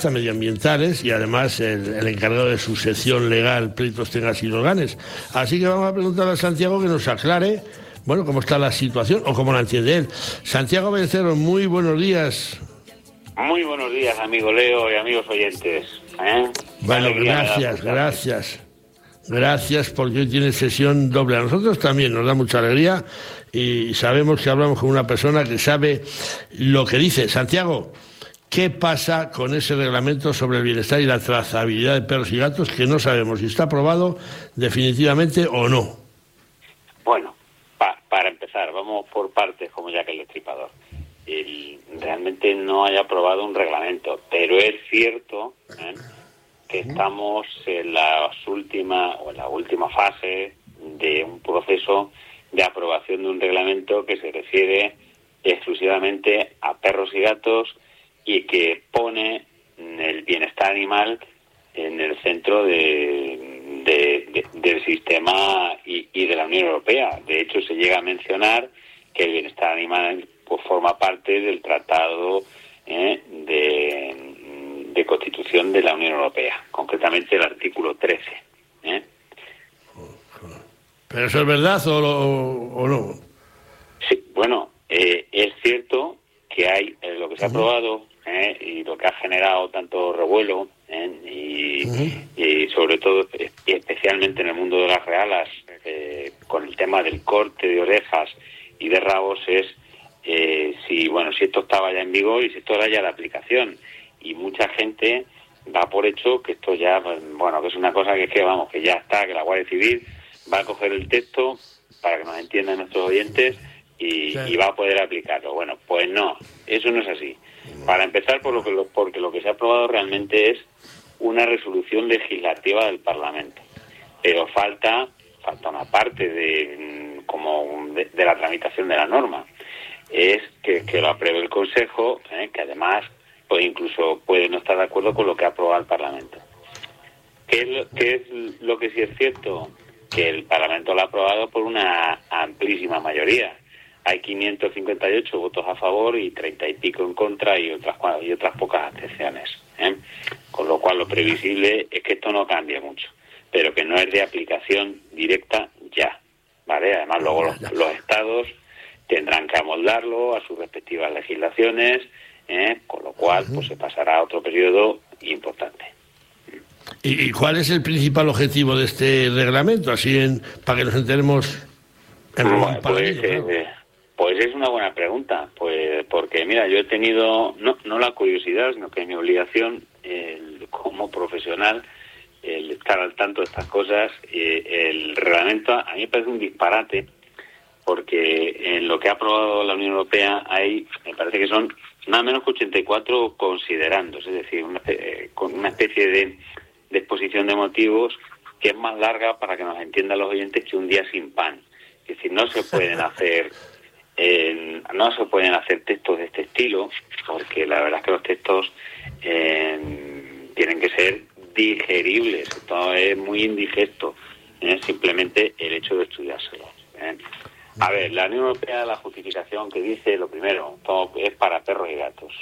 medioambientales y además el encargado de su sección legal, pleitos, tengas y los ganes. Así que vamos a preguntar a Santiago que nos aclare, bueno, cómo está la situación o cómo la entiende él. Santiago Beceros, muy buenos días. Muy buenos días, amigo Leo y amigos oyentes. Bueno, gracias porque hoy tiene sesión doble. A nosotros también nos da mucha alegría y sabemos que hablamos con una persona que sabe lo que dice. Santiago, ¿qué pasa con ese reglamento sobre el bienestar y la trazabilidad de perros y gatos que no sabemos si está aprobado definitivamente o no? Bueno, para empezar, vamos por partes, como Jack el Destripador. Realmente no haya aprobado un reglamento, pero es cierto que estamos en la última fase de un proceso de aprobación de un reglamento que se refiere exclusivamente a perros y gatos y que pone el bienestar animal en el centro del sistema y de la Unión Europea. De hecho, se llega a mencionar que el bienestar animal pues forma parte del Tratado de Constitución de la Unión Europea, concretamente el artículo 13. ¿Pero eso es verdad o no? Sí, bueno, es cierto que hay lo que se ha aprobado y lo que ha generado tanto revuelo y sobre todo y especialmente en el mundo de las realas con el tema del corte de orejas y de rabos es si esto estaba ya en vigor y si esto era ya de aplicación, y mucha gente da por hecho que esto ya que es una cosa que ya está, que la Guardia Civil va a coger el texto para que nos entiendan nuestros oyentes y va a poder aplicarlo. Bueno, pues no, eso no es así. Para empezar, porque lo que se ha aprobado realmente es una resolución legislativa del Parlamento, pero falta una parte de la tramitación de la norma, es que lo apruebe el Consejo, que además pues incluso puede no estar de acuerdo con lo que ha aprobado el Parlamento. ¿Qué es lo que sí es cierto? Que el Parlamento lo ha aprobado por una amplísima mayoría. Hay 558 votos a favor y 30 y pico en contra y otras pocas abstenciones. Con lo cual lo previsible es que esto no cambie mucho, pero que no es de aplicación directa ya, ¿vale? Además luego los estados tendrán que amoldarlo a sus respectivas legislaciones, con lo cual pues se pasará a otro periodo importante. ¿Y cuál es el principal objetivo de este reglamento? Para que nos enteremos. Pues es una buena pregunta, pues porque mira, yo he tenido no la curiosidad, sino que mi obligación como profesional el estar al tanto de estas cosas. El reglamento a mí me parece un disparate, porque en lo que ha aprobado la Unión Europea me parece que son nada menos que 84 considerandos, es decir, con una especie de exposición de motivos que es más larga, para que nos entiendan los oyentes, que un día sin pan. Es decir, no se pueden hacer textos de este estilo, porque la verdad es que los textos tienen que ser digeribles. Esto es muy indigesto, simplemente el hecho de estudiárselo. A ver, la Unión Europea, la justificación que dice, lo primero, todo es para perros y gatos.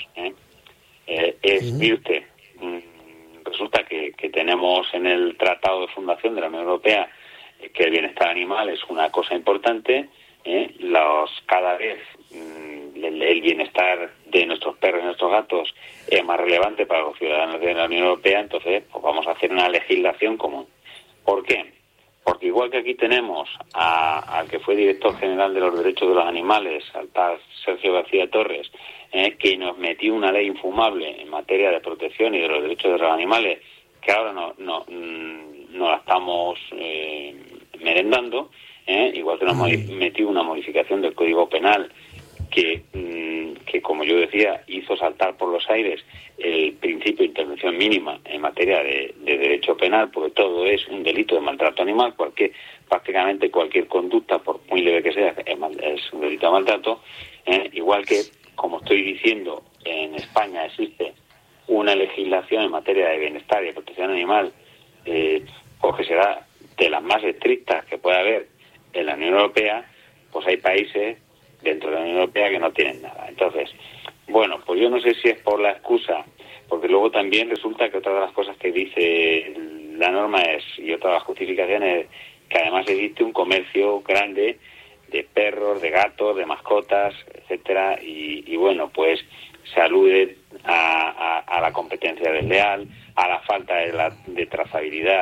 Resulta que tenemos en el Tratado de Fundación de la Unión Europea que el bienestar animal es una cosa importante. Cada vez el bienestar de nuestros perros y nuestros gatos es más relevante para los ciudadanos de la Unión Europea. Entonces pues vamos a hacer una legislación común. ¿Por qué? Porque igual que aquí tenemos al que fue director general de los derechos de los animales, al tal Sergio García Torres, que nos metió una ley infumable en materia de protección y de los derechos de los animales, que ahora no la estamos merendando, igual que nos metió una modificación del Código Penal que como yo decía, hizo saltar por los aires el principio de intervención mínima en materia de derecho penal, porque todo es un delito de maltrato animal. Prácticamente cualquier conducta, por muy leve que sea, es un delito de maltrato. Igual que, como estoy diciendo, en España existe una legislación en materia de bienestar y de protección animal, porque será de las más estrictas que puede haber en la Unión Europea, pues hay países dentro de la Unión Europea que no tienen nada. Entonces, bueno, pues yo no sé si es por la excusa porque luego también resulta que otra de las cosas que dice la norma y otra de las justificaciones, que además existe un comercio grande de perros, de gatos, de mascotas, etcétera, y bueno, pues se alude a la competencia desleal, a la falta de trazabilidad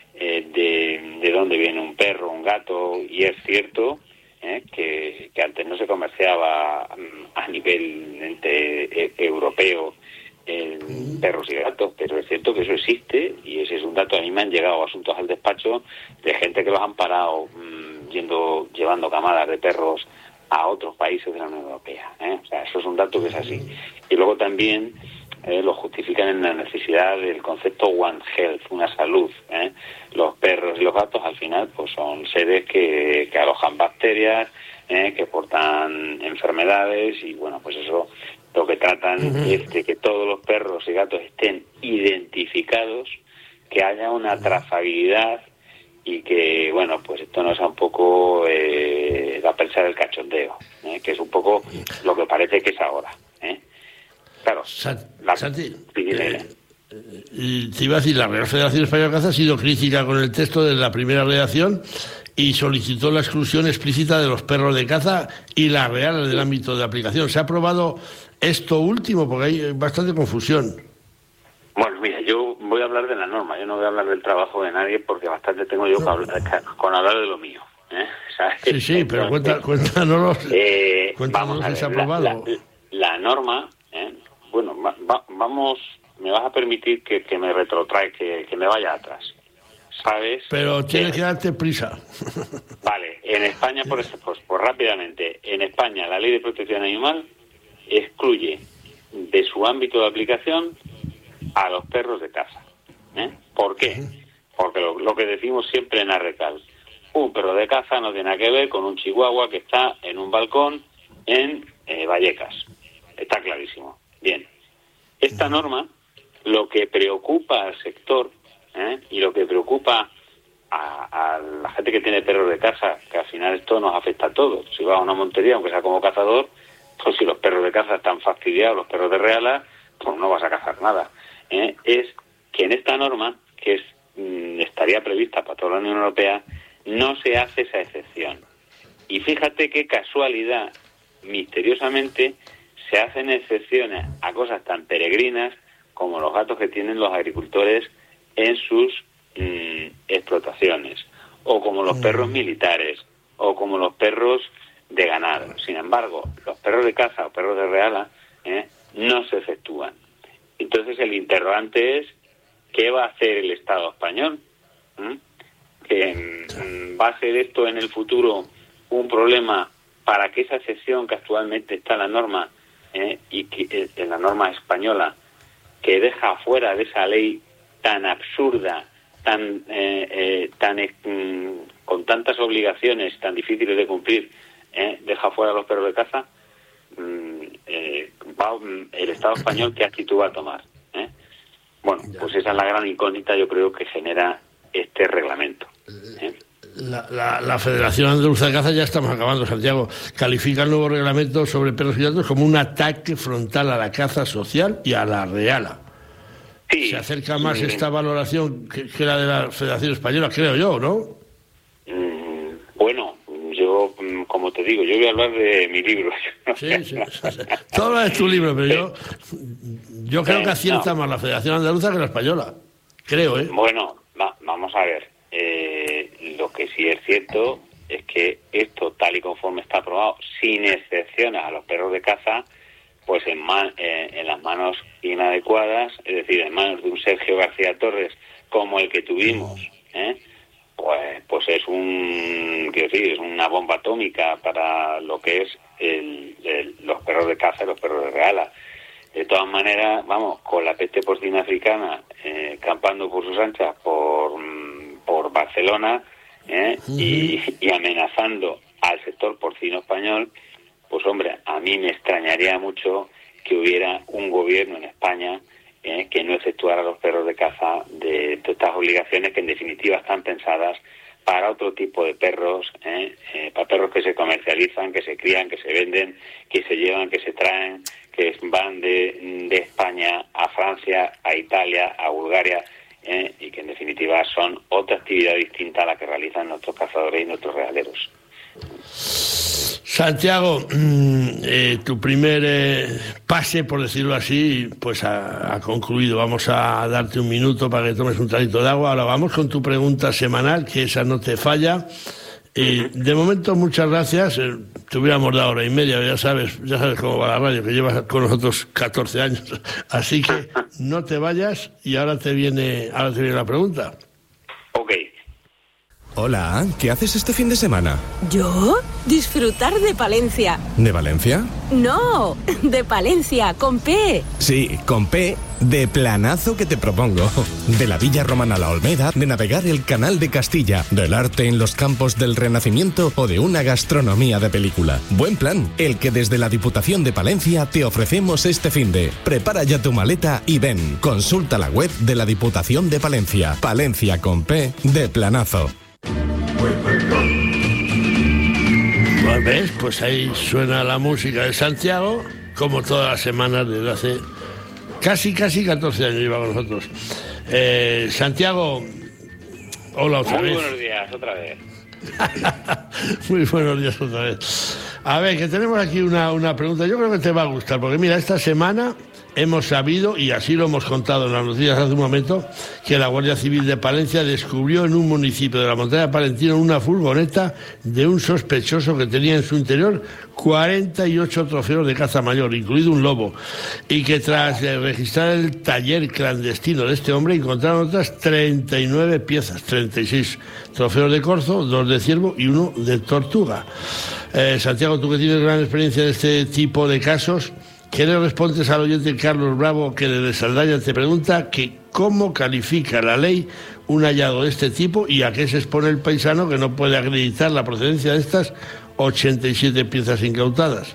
de dónde viene un perro, un gato, y es cierto que antes no se comerciaba a nivel europeo perros y gatos, pero es cierto que eso existe, y ese es un dato. A mí me han llegado asuntos al despacho de gente que los han parado llevando camadas de perros a otros países de la Unión Europea, O sea, eso es un dato que es así. Y luego también lo justifican en la necesidad del concepto One Health, una salud. Los perros y los gatos al final pues son seres que alojan bacterias, que portan enfermedades, y bueno, pues eso lo que tratan es de que todos los perros y gatos estén identificados, que haya una trazabilidad, y que, bueno, pues esto no sea un poco la percha del cachondeo, que es un poco lo que parece que es ahora. Claro, Santi, te iba a decir, la Real Federación Española de Caza ha sido crítica con el texto de la primera redacción y solicitó la exclusión explícita de los perros de caza y la real del ámbito de aplicación. ¿Se ha aprobado esto último? Porque hay bastante confusión. Bueno, mira, yo voy a hablar de la norma, yo no voy a hablar del trabajo de nadie, porque bastante tengo yo con hablar de lo mío. ¿Sabes? Sí, pero cuéntanos vamos a ver, si se ha aprobado. La norma, bueno, vamos, me vas a permitir que me retrotrae, que me vaya atrás, ¿sabes? Pero tienes que darte prisa. Vale, en España, por ejemplo, pues rápidamente, en España la Ley de Protección Animal excluye de su ámbito de aplicación a los perros de caza. ¿Por qué? Porque lo que decimos siempre en Arrecal, un perro de caza no tiene nada que ver con un chihuahua que está en un balcón en Vallecas. Está clarísimo. Bien. Esta norma, lo que preocupa al sector y lo que preocupa a la gente que tiene perros de caza, que al final esto nos afecta a todos. Si vas a una montería, aunque sea como cazador, pues si los perros de caza están fastidiados, los perros de reala, pues no vas a cazar nada. Es que en esta norma, que estaría prevista para toda la Unión Europea, no se hace esa excepción. Y fíjate qué casualidad, misteriosamente, se hacen excepciones a cosas tan peregrinas como los gatos que tienen los agricultores en sus explotaciones, o como los perros militares, o como los perros de ganado. Sin embargo, los perros de caza o perros de reala no se efectúan. Entonces el interrogante es, ¿qué va a hacer el Estado español? ¿Va a ser esto en el futuro un problema para que esa excepción que actualmente está en la norma, y que en la norma española, que deja fuera de esa ley tan absurda, con tantas obligaciones tan difíciles de cumplir, deja fuera a los perros de caza? El Estado español, ¿qué actitud va a tomar? Bueno, pues esa es la gran incógnita, yo creo, que genera este reglamento. La Federación Andaluza de Caza, ya estamos acabando, Santiago, califica el nuevo reglamento sobre perros y gatos como un ataque frontal a la caza social y a la reala. Sí, se acerca más esta valoración que la de la Federación Española, creo yo, ¿no? Bueno, yo, como te digo, yo voy a hablar de mi libro. Sí. Todo es tu libro, pero yo creo que acierta más la Federación Andaluza que la Española. Creo, Bueno, vamos a ver. Lo que sí es cierto es que esto, tal y conforme está aprobado, sin excepciones a los perros de caza, pues en las manos inadecuadas, es decir, en manos de un Sergio García Torres como el que tuvimos, pues es es una bomba atómica para lo que es los perros de caza y los perros de reala. De todas maneras, vamos, con la peste porcina africana campando por sus anchas por Barcelona, y amenazando al sector porcino español, pues hombre, a mí me extrañaría mucho que hubiera un gobierno en España que no efectuara los perros de caza de todas estas obligaciones, que en definitiva están pensadas para otro tipo de perros, para perros que se comercializan, que se crían, que se venden, que se llevan, que se traen, que van de España a Francia, a Italia, a Bulgaria, y que en definitiva son otra actividad distinta a la que realizan nuestros cazadores y nuestros realeros. Santiago, tu primer pase, por decirlo así, pues ha concluido. Vamos a darte un minuto para que tomes un traguito de agua. Ahora vamos con tu pregunta semanal, que esa no te falla. De momento, muchas gracias. Te hubiéramos dado hora y media, ya sabes cómo va la radio, que llevas con nosotros 14 años. Así que no te vayas y ahora te viene la pregunta. Ok. Hola, ¿qué haces este fin de semana? ¿Yo? Disfrutar de Palencia. ¿De Valencia? No, de Palencia, con P. Sí, con P, de planazo que te propongo. De la Villa Romana a la Olmeda, de navegar el Canal de Castilla, del arte en los campos del Renacimiento o de una gastronomía de película. Buen plan, el que desde la Diputación de Palencia te ofrecemos este finde. Prepara ya tu maleta y ven. Consulta la web de la Diputación de Palencia. Palencia con P, de planazo. ¿Ves? Pues ahí suena la música de Santiago, como todas las semanas desde hace casi 14 años lleva con nosotros. Santiago, hola otra vez. Muy buenos días, otra vez. Muy buenos días otra vez. A ver, que tenemos aquí una pregunta. Yo creo que te va a gustar, porque mira, esta semana hemos sabido, y así lo hemos contado en las noticias hace un momento, que la Guardia Civil de Palencia descubrió en un municipio de la montaña palentina una furgoneta de un sospechoso que tenía en su interior 48 trofeos de caza mayor, incluido un lobo, y que tras registrar el taller clandestino de este hombre encontraron otras 39 piezas, 36 trofeos de corzo, 2 de ciervo y 1 de tortuga. Santiago, tú que tienes gran experiencia en este tipo de casos, ¿qué le respondes al oyente Carlos Bravo, que desde Saldaña te pregunta que cómo califica la ley un hallazgo de este tipo y a qué se expone el paisano que no puede acreditar la procedencia de estas 87 piezas incautadas?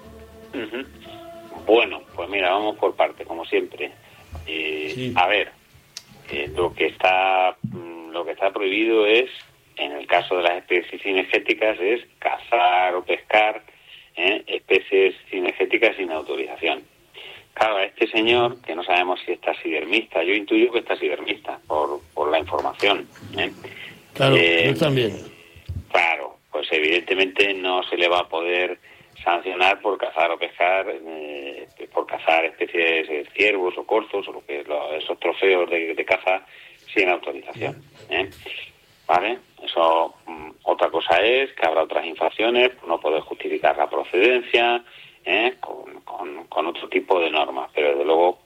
Bueno, pues mira, vamos por partes, como siempre. Sí. A ver, lo que está prohibido es, en el caso de las especies cinegéticas, es cazar o pescar especies cinegéticas sin autorización. Claro, a este señor, que no sabemos si está taxidermista, yo intuyo que está taxidermista por la información. Claro, yo también. Claro, pues evidentemente no se le va a poder sancionar por cazar o pescar, por cazar especies de ciervos o corzos, o lo que esos trofeos de caza sin autorización. ¿Vale? Eso, otra cosa es que habrá otras infracciones por no poder justificar la procedencia, con otro tipo de normas, pero desde luego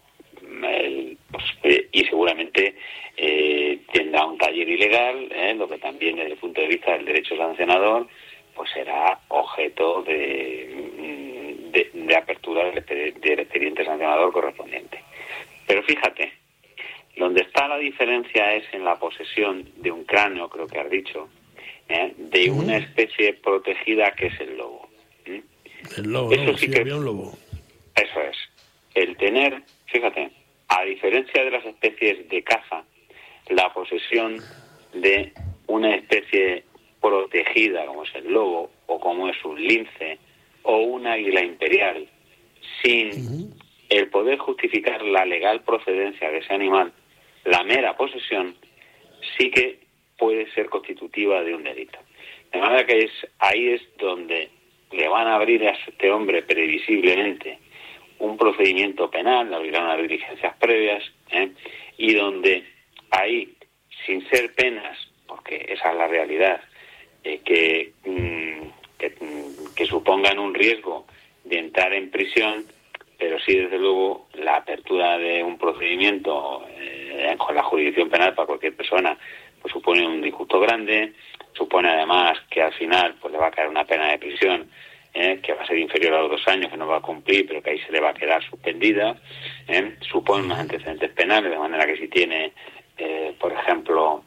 y seguramente tendrá un taller ilegal, lo que también desde el punto de vista del derecho sancionador pues será objeto de apertura del expediente sancionador correspondiente. Pero fíjate, donde está la diferencia es en la posesión de un cráneo, creo que has dicho, de una especie protegida que es el lobo. El lobo, eso no, sí sí que había un lobo. Eso es. El tener, fíjate, a diferencia de las especies de caza, la posesión de una especie protegida como es el lobo o como es un lince o un águila imperial, sin el poder justificar la legal procedencia de ese animal, la mera posesión sí que puede ser constitutiva de un delito. De manera que ahí es donde le van a abrir a este hombre previsiblemente un procedimiento penal, le abrirán unas diligencias previas, y donde ahí, sin ser penas, porque esa es la realidad, que supongan un riesgo de entrar en prisión, pero sí, desde luego, la apertura de un procedimiento con la jurisdicción penal para cualquier persona pues supone un disgusto grande, supone además que al final pues le va a caer una pena de prisión que va a ser inferior a los 2 años, que no va a cumplir, pero que ahí se le va a quedar suspendida, supone unos antecedentes penales, de manera que si tiene, por ejemplo,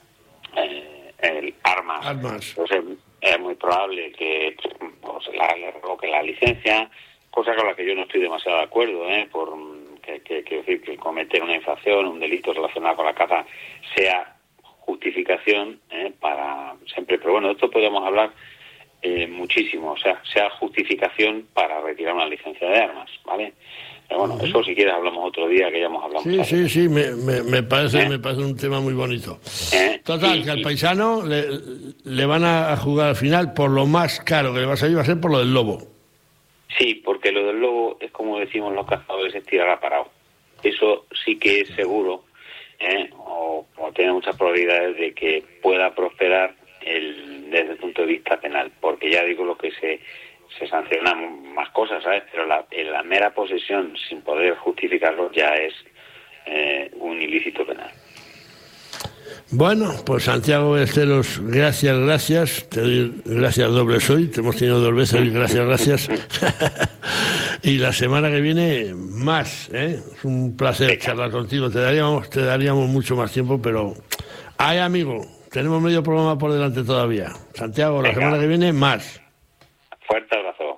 armas. Pues es muy probable que pues, le revoque la licencia, cosa con la que yo no estoy demasiado de acuerdo, quiero decir que cometer una infracción, un delito relacionado con la caza sea justificación para siempre. Pero bueno, de esto podemos hablar muchísimo, o sea justificación para retirar una licencia de armas, ¿vale? Pero bueno, eso si quieres hablamos otro día, que ya hemos hablado. Sí, me parece un tema muy bonito. Total, que al paisano le van a jugar al final por lo más caro que le va a salir, va a ser por lo del lobo. Sí, porque lo del lobo es como decimos los cazadores, es tirar a parado. Eso sí que es seguro, o tiene muchas probabilidades de que pueda prosperar desde el punto de vista penal, porque ya digo lo que se sancionan más cosas, ¿sabes? Pero la mera posesión sin poder justificarlo ya es un ilícito penal. Bueno, pues Santiago Ballesteros, gracias. Te doy gracias dobles hoy. Te hemos tenido 2 veces hoy, gracias. Y la semana que viene más, Es un placer charlar contigo. Te daríamos mucho más tiempo, pero ay, amigo, tenemos medio programa por delante todavía. Santiago, la semana que viene más. Fuerte abrazo.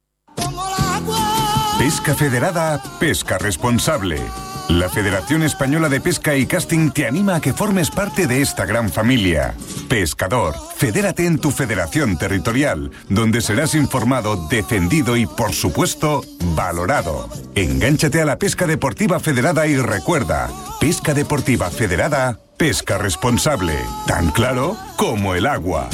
Pesca Federada, pesca responsable. La Federación Española de Pesca y Casting te anima a que formes parte de esta gran familia. Pescador, fedérate en tu federación territorial, donde serás informado, defendido y, por supuesto, valorado. Engánchate a la pesca deportiva federada y recuerda, pesca deportiva federada, pesca responsable. Tan claro como el agua.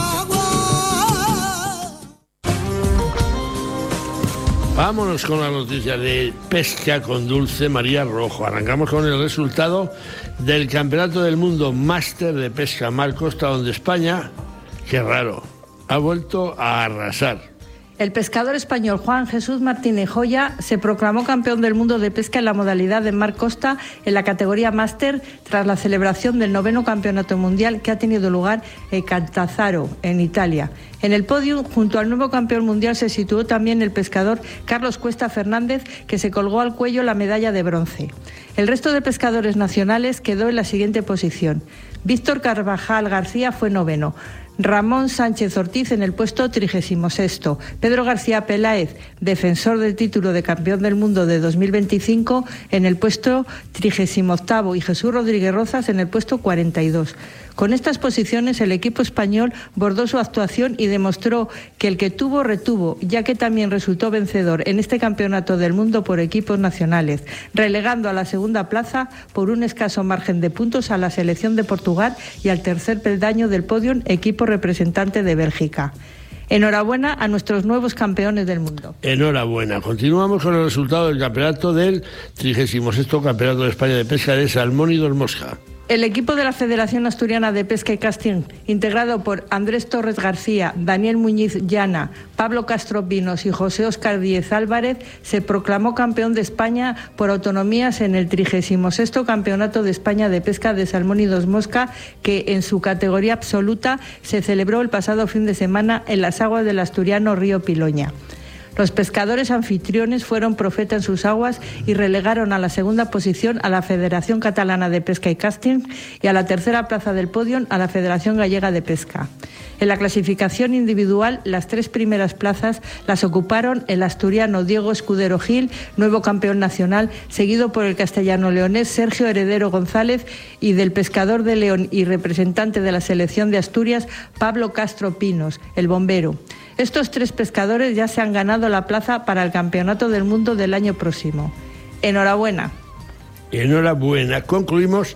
Vámonos con la noticia de pesca con Dulce María Rojo. Arrancamos con el resultado del Campeonato del Mundo Máster de Pesca Mar Costa, donde España, qué raro, ha vuelto a arrasar. El pescador español Juan Jesús Martínez Joya se proclamó campeón del mundo de pesca en la modalidad de Mar Costa en la categoría máster tras la celebración del 9º Campeonato Mundial que ha tenido lugar en Catanzaro, en Italia. En el podio, junto al nuevo campeón mundial, se situó también el pescador Carlos Cuesta Fernández, que se colgó al cuello la medalla de bronce. El resto de pescadores nacionales quedó en la siguiente posición. Víctor Carvajal García fue 9º. Ramón Sánchez Ortiz en el puesto 36º, Pedro García Peláez, defensor del título de campeón del mundo de 2025, en el puesto 38º y Jesús Rodríguez Rozas en el puesto 42. Con estas posiciones el equipo español bordó su actuación y demostró que el que tuvo retuvo, ya que también resultó vencedor en este campeonato del mundo por equipos nacionales, relegando a la segunda plaza por un escaso margen de puntos a la selección de Portugal y al tercer peldaño del podio equipo representante de Bélgica. Enhorabuena a nuestros nuevos campeones del mundo. Enhorabuena. Continuamos con el resultado del campeonato del 36º Campeonato de España de Pesca de Salmón y Mosca. El equipo de la Federación Asturiana de Pesca y Casting, integrado por Andrés Torres García, Daniel Muñiz Llana, Pablo Castro Pinos y José Óscar Díez Álvarez, se proclamó campeón de España por autonomías en el 36º Campeonato de España de Pesca de Salmón y Mosca, que en su categoría absoluta se celebró el pasado fin de semana en las aguas del asturiano río Piloña. Los pescadores anfitriones fueron profeta en sus aguas y relegaron a la segunda posición a la Federación Catalana de Pesca y Casting y a la tercera plaza del podio a la Federación Gallega de Pesca. En la clasificación individual, las 3 primeras plazas las ocuparon el asturiano Diego Escudero Gil, nuevo campeón nacional, seguido por el castellano-leonés Sergio Heredero González y del pescador de León y representante de la selección de Asturias, Pablo Castro Pinos, el bombero. Estos 3 pescadores ya se han ganado la plaza para el Campeonato del Mundo del año próximo. Enhorabuena. Enhorabuena. Concluimos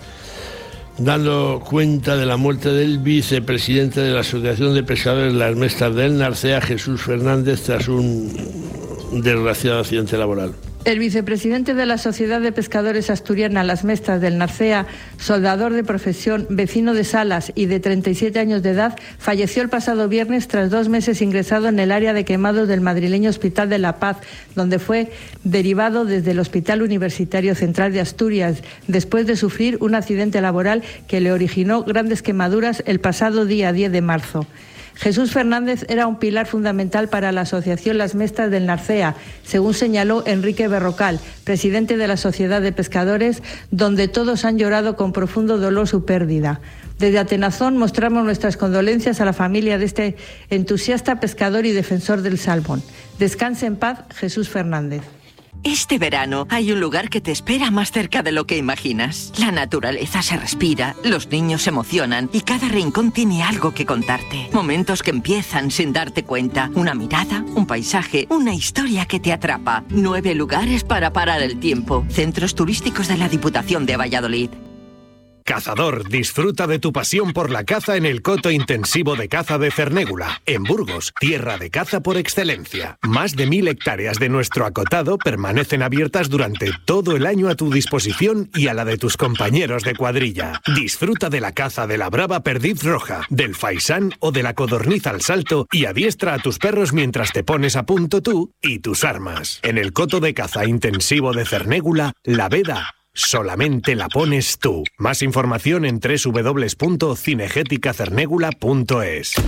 dando cuenta de la muerte del vicepresidente de la Asociación de Pescadores Las Mestas del Narcea, Jesús Fernández, tras un desgraciado accidente laboral. El vicepresidente de la Sociedad de Pescadores Asturiana Las Mestas del Narcea, soldador de profesión, vecino de Salas y de 37 años de edad, falleció el pasado viernes tras 2 meses ingresado en el área de quemados del madrileño Hospital de la Paz, donde fue derivado desde el Hospital Universitario Central de Asturias, después de sufrir un accidente laboral que le originó grandes quemaduras el pasado día 10 de marzo. Jesús Fernández era un pilar fundamental para la Asociación Las Mestas del Narcea, según señaló Enrique Berrocal, presidente de la Sociedad de Pescadores, donde todos han llorado con profundo dolor su pérdida. Desde Atenazón mostramos nuestras condolencias a la familia de este entusiasta pescador y defensor del salmón. Descanse en paz, Jesús Fernández. Este verano hay un lugar que te espera más cerca de lo que imaginas. La naturaleza se respira, los niños se emocionan y cada rincón tiene algo que contarte. Momentos que empiezan sin darte cuenta. Una mirada, un paisaje, una historia que te atrapa. 9 lugares para parar el tiempo. Centros turísticos de la Diputación de Valladolid. Cazador, disfruta de tu pasión por la caza en el coto intensivo de caza de Cernégula, en Burgos, tierra de caza por excelencia. Más de 1000 hectáreas de nuestro acotado permanecen abiertas durante todo el año a tu disposición y a la de tus compañeros de cuadrilla. Disfruta de la caza de la brava perdiz roja, del faisán o de la codorniz al salto y adiestra a tus perros mientras te pones a punto tú y tus armas. En el coto de caza intensivo de Cernégula, la veda solamente la pones tú. Más información en www.cinegéticacernégula.es.